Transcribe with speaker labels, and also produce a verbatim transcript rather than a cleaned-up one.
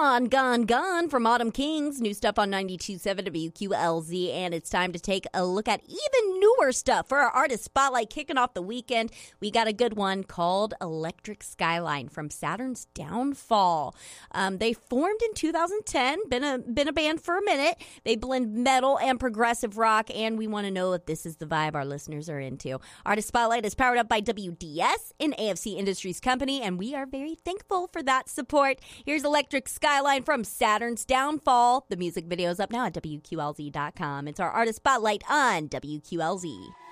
Speaker 1: Gone, Gone, Gone from Autumn Kings. New stuff on ninety-two point seven W Q L Z. And it's time to take a look at even newer stuff for our Artist Spotlight kicking off the weekend. We got a good one called Electric Skyline from Saturn's Downfall. Um, they formed in two thousand ten, been a, been a band for a minute. They blend metal and progressive rock, and we want to know if this is the vibe our listeners are into. Artist Spotlight is powered up by W D S, an A F C Industries company, and we are very thankful for that support. Here's Electric Skyline from Saturn's Downfall. The music video is up now at W Q L Z dot com. It's our Artist Spotlight on W Q L Z.